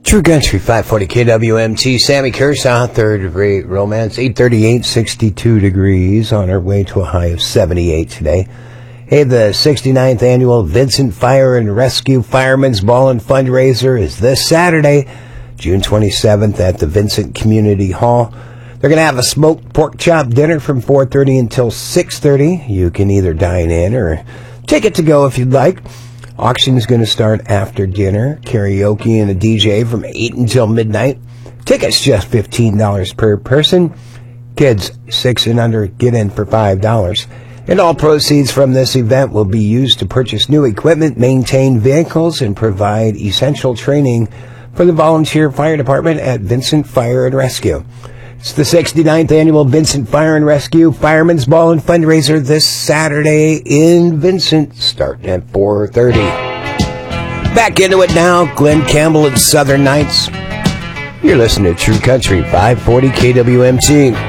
True Country 540 KWMT, Sammy Kershaw, Third Degree Romance, 838, 62 degrees, on our way to a high of 78 today. Hey, the 69th annual Vincent Fire and Rescue Fireman's Ball and Fundraiser is this Saturday, June 27th at the Vincent Community Hall. They're going to have a smoked pork chop dinner from 4:30 until 6:30. You can either dine in or take it to go if you'd like. Auction is going to start after dinner. Karaoke and a DJ from 8 until midnight. Tickets just $15 per person. Kids 6 and under get in for $5. And all proceeds from this event will be used to purchase new equipment, maintain vehicles, and provide essential training for the volunteer fire department at Vincent Fire and Rescue. It's the 69th annual Vincent Fire and Rescue Fireman's Ball and Fundraiser this Saturday in Vincent, starting at 4:30. Back into it now, Glenn Campbell and Southern Nights. You're listening to True Country 540 KWMT.